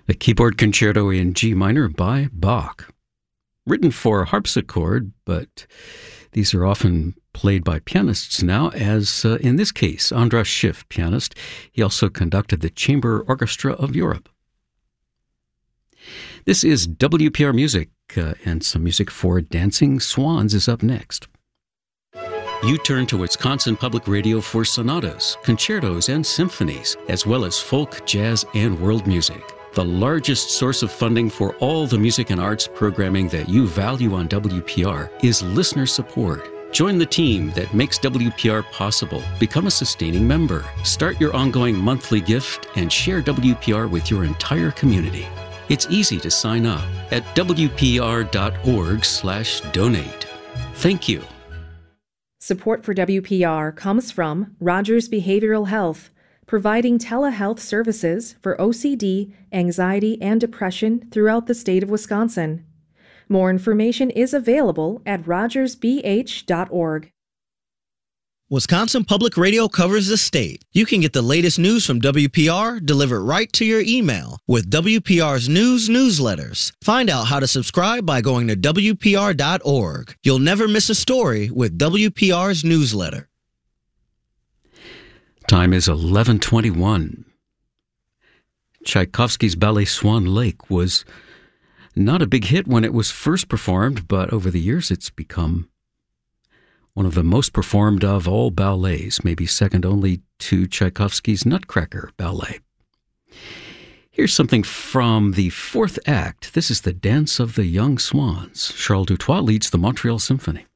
The Keyboard Concerto in G minor by Bach. Written for harpsichord, but these are often played by pianists now, as in this case, Andras Schiff, pianist. He also conducted the Chamber Orchestra of Europe. This is WPR Music, and some music for Dancing Swans is up next. You turn to Wisconsin Public Radio for sonatas, concertos, and symphonies, as well as folk, jazz, and world music. The largest source of funding for all the music and arts programming that you value on WPR is listener support. Join the team that makes WPR possible. Become a sustaining member. Start your ongoing monthly gift and share WPR with your entire community. It's easy to sign up at wpr.org/donate. Thank you. Support for WPR comes from Rogers Behavioral Health, providing telehealth services for OCD, anxiety, and depression throughout the state of Wisconsin. More information is available at rogersbh.org. Wisconsin Public Radio covers the state. You can get the latest news from WPR delivered right to your email with WPR's newsletters. Find out how to subscribe by going to WPR.org. You'll never miss a story with WPR's newsletter. Time is 11:21. Tchaikovsky's ballet Swan Lake was not a big hit when it was first performed, but over the years it's become one of the most performed of all ballets, maybe second only to Tchaikovsky's Nutcracker ballet. Here's something from the fourth act. This is the Dance of the Young Swans. Charles Dutoit leads the Montreal Symphony.